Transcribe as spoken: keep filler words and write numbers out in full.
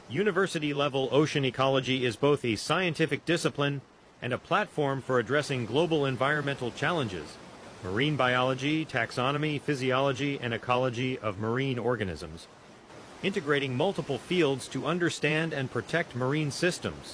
University-level ocean ecology is both a scientific discipline and a platform for addressing global environmental challenges. Marine biology, taxonomy, physiology, and ecology of marine organisms, integrating multiple fields to understand and protect marine systems.